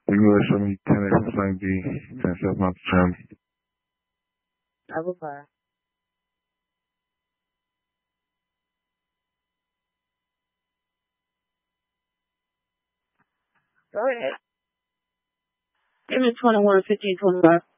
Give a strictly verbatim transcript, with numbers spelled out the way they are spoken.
English, show me ten A from Slang B, ten South Mountain Trim. Level five. Go ahead. Give me twenty-one, fifteen, twenty-five.